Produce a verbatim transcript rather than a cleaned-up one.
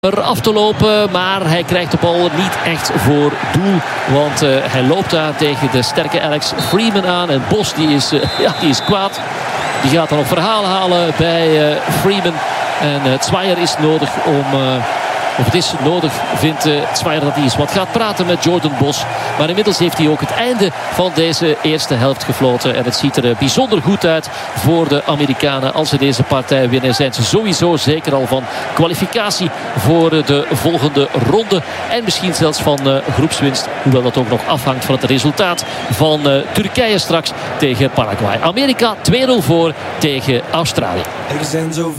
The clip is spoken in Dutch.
er af te lopen, maar hij krijgt de bal niet echt voor doel. Want uh, hij loopt daar tegen de sterke Alex Freeman aan. En Bos die is, uh, ja, die is kwaad. Die gaat dan nog verhaal halen bij uh, Freeman. En uh, Zwayer is nodig om... Uh, Of het is nodig, vindt uh, Zwayer, dat hij eens wat gaat praten met Jordan Bos. Maar inmiddels heeft hij ook het einde van deze eerste helft gefloten. En het ziet er uh, bijzonder goed uit voor de Amerikanen. Als ze deze partij winnen, zijn ze sowieso zeker al van kwalificatie voor uh, de volgende ronde. En misschien zelfs van uh, groepswinst. Hoewel dat ook nog afhangt van het resultaat van uh, Turkije straks tegen Paraguay. Amerika twee nul voor tegen Australië.